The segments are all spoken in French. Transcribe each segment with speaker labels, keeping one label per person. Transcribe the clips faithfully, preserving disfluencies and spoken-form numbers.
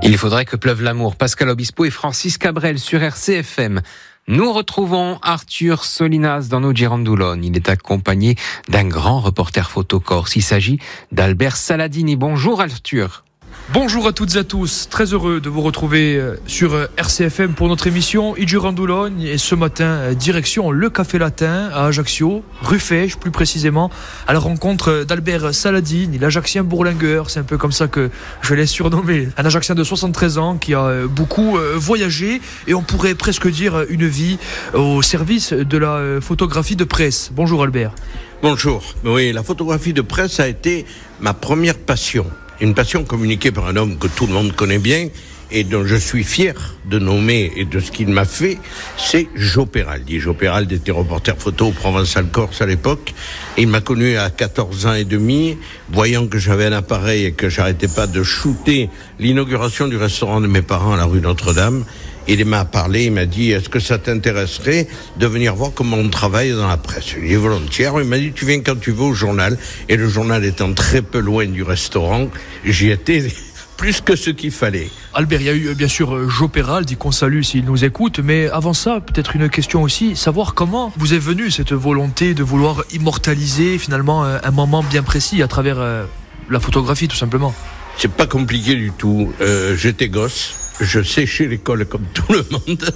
Speaker 1: Il faudrait que pleuve l'amour. Pascal Obispo et Francis Cabrel sur R C F M. Nous retrouvons Arthur Solinas dans nos Girandoulogne. Il est accompagné d'un grand reporter photo corse. Il s'agit d'Albert Saladini. Bonjour Arthur.
Speaker 2: Bonjour à toutes et à tous, très heureux de vous retrouver sur R C F M pour notre émission Idjurandoulogne et ce matin direction le Café Latin à Ajaccio, rue Fesch plus précisément, à la rencontre d'Albert Saladini, l'Ajaccien bourlingueur, c'est un peu comme ça que je l'ai surnommé, un Ajaccien de soixante-treize ans qui a beaucoup voyagé et on pourrait presque dire une vie au service de la photographie de presse. Bonjour Albert.
Speaker 3: Bonjour, oui, la photographie de presse a été ma première passion. Une passion communiquée par un homme que tout le monde connaît bien et dont je suis fier de nommer et de ce qu'il m'a fait, c'est Jo Peraldi. Jo Peraldi était reporter photo au Provençal-Corse à l'époque. Il m'a connu à quatorze ans et demi, voyant que j'avais un appareil et que j'arrêtais pas de shooter l'inauguration du restaurant de mes parents à la rue Notre-Dame. Il m'a parlé, il m'a dit, est-ce que ça t'intéresserait de venir voir comment on travaille dans la presse? Je lui ai dit volontiers. Il m'a dit, tu viens quand tu veux au journal. Et le journal étant très peu loin du restaurant, j'y étais plus que ce qu'il fallait.
Speaker 2: Albert, il y a eu bien sûr Jo Peraldi qu'on salue s'il nous écoute, mais avant ça, peut-être une question aussi, savoir comment vous est venue cette volonté de vouloir immortaliser finalement un moment bien précis à travers la photographie tout simplement.
Speaker 3: C'est pas compliqué du tout. Euh, j'étais gosse. Je séchais l'école comme tout le monde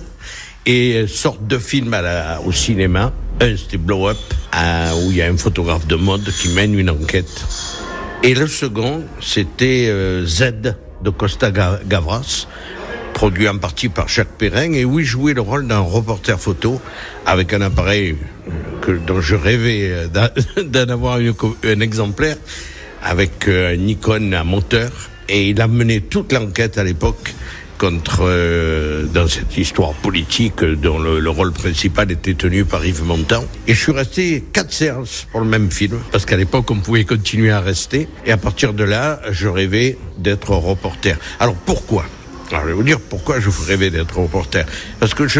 Speaker 3: et sorte de film à la, au cinéma. Un, c'était Blow Up, à, où il y a un photographe de mode qui mène une enquête. Et le second, c'était euh, Z de Costa Gavras, produit en partie par Jacques Perrin, et où il jouait le rôle d'un reporter photo avec un appareil que, dont je rêvais d'en, d'en avoir une, un exemplaire, avec un Nikon à moteur. Et il a mené toute l'enquête à l'époque contre, euh, dans cette histoire politique dont le, le rôle principal était tenu par Yves Montand. Et je suis resté quatre séances pour le même film, parce qu'à l'époque, on pouvait continuer à rester. Et à partir de là, je rêvais d'être reporter. Alors pourquoi ? Alors je vais vous dire pourquoi je rêvais d'être reporter. Parce que je,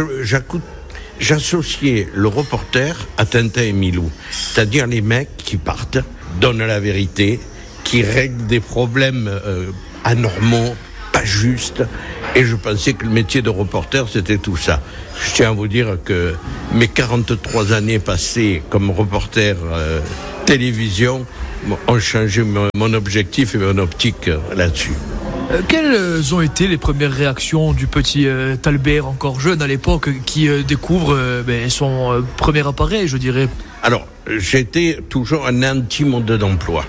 Speaker 3: j'associais le reporter à Tintin et Milou. C'est-à-dire les mecs qui partent, donnent la vérité, qui règlent des problèmes euh, anormaux, pas justes. Et je pensais que le métier de reporter, c'était tout ça. Je tiens à vous dire que mes quarante-trois années passées comme reporter euh, télévision ont changé mon, mon objectif et mon optique euh, là-dessus.
Speaker 2: Euh, quelles ont été les premières réactions du petit euh, Albert, encore jeune à l'époque, qui euh, découvre euh, ben, son euh, premier appareil, je dirais ?
Speaker 3: Alors, j'étais toujours un anti-mode d'emploi.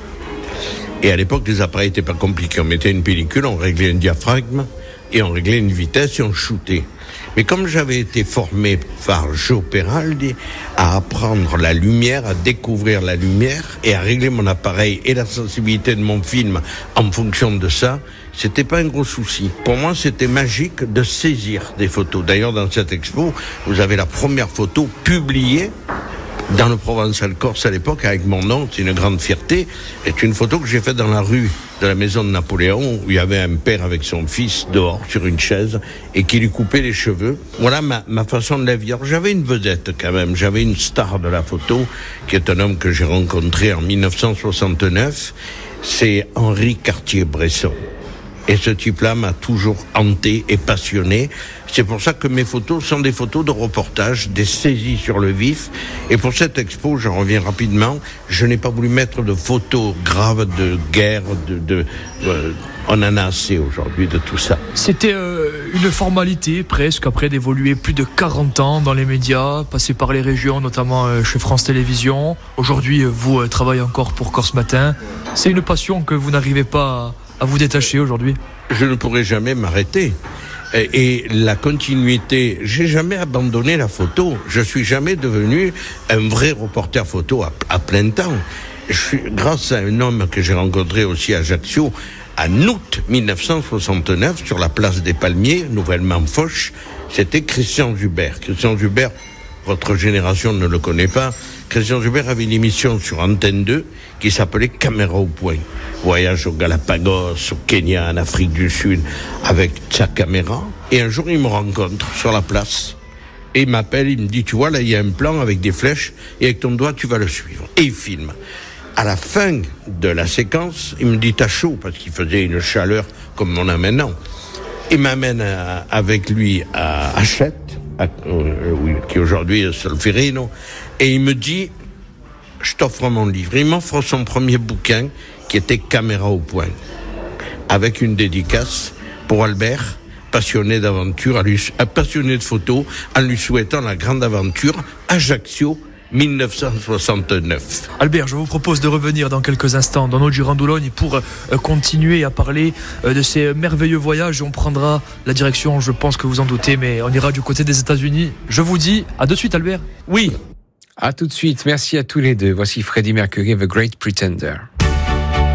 Speaker 3: Et à l'époque, les appareils n'étaient pas compliqués. On mettait une pellicule, on réglait un diaphragme, et on réglait une vitesse et on shootait. Mais comme j'avais été formé par Jo Peraldi à apprendre la lumière, à découvrir la lumière et à régler mon appareil et la sensibilité de mon film en fonction de ça, c'était pas un gros souci. Pour moi, c'était magique de saisir des photos. D'ailleurs, dans cette expo, vous avez la première photo publiée dans le Provençal-Corse à l'époque, avec mon nom, c'est une grande fierté. C'est une photo que j'ai faite dans la rue de la maison de Napoléon, où il y avait un père avec son fils dehors sur une chaise et qui lui coupait les cheveux. Voilà ma, ma façon de la vivre. J'avais une vedette quand même, j'avais une star de la photo, qui est un homme que j'ai rencontré en dix-neuf cent soixante-neuf. C'est Henri Cartier-Bresson. Et ce type-là m'a toujours hanté et passionné. C'est pour ça que mes photos sont des photos de reportage, des saisies sur le vif. Et pour cette expo, je reviens rapidement, je n'ai pas voulu mettre de photos graves de guerre, de... de euh, on en a assez aujourd'hui de tout ça.
Speaker 2: C'était euh, une formalité presque, après d'évoluer plus de quarante ans dans les médias, passer par les régions, notamment euh, chez France Télévisions. Aujourd'hui, vous euh, travaillez encore pour Corse Matin. C'est une passion que vous n'arrivez pas à, à vous détacher aujourd'hui ?
Speaker 3: Je ne pourrai jamais m'arrêter. Et la continuité, j'ai jamais abandonné la photo. Je suis jamais devenu un vrai reporter photo à, à plein temps. Je suis, grâce à un homme que j'ai rencontré aussi à Ajaccio, en août dix-neuf cent soixante-neuf, sur la place des Palmiers, nouvellement Foch, c'était Christian Zubert. Christian Zubert, votre génération ne le connaît pas. Christian Zubert avait une émission sur Antenne deux qui s'appelait Caméra au point. Voyage au Galapagos, au Kenya, en Afrique du Sud, avec sa caméra. Et un jour, il me rencontre sur la place. Et il m'appelle, il me dit, tu vois, là, il y a un plan avec des flèches, et avec ton doigt, tu vas le suivre. Et il filme. À la fin de la séquence, il me dit, t'as chaud, parce qu'il faisait une chaleur comme on a maintenant. Il m'amène à, avec lui à Hachette, à, euh, oui, qui aujourd'hui est Solferino, et il me dit, je t'offre mon livre. Il m'offre son premier bouquin, qui était Caméra au point, avec une dédicace pour Albert, passionné d'aventure, à lui, passionné de photos, en lui souhaitant la grande aventure, Ajaccio, dix-neuf cent soixante-neuf.
Speaker 2: Albert, je vous propose de revenir dans quelques instants dans nos Gironde-Boulogne pour euh, continuer à parler euh, de ces merveilleux voyages. On prendra la direction, je pense que vous en doutez, mais on ira du côté des États-Unis. Je vous dis à de suite, Albert.
Speaker 3: Oui.
Speaker 1: À tout de suite. Merci à tous les deux. Voici Freddie Mercury, The Great Pretender.